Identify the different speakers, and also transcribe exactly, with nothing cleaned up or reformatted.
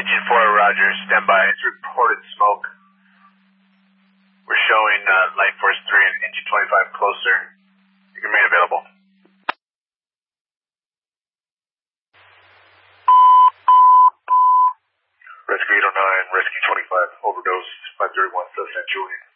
Speaker 1: Engine four, Roger. Stand by. It's reported smoke. We're showing uh, Light Force three and Engine twenty-five closer. You can remain available. Rescue eight oh nine, Rescue twenty-five, overdose, five thirty-one, South San Julian.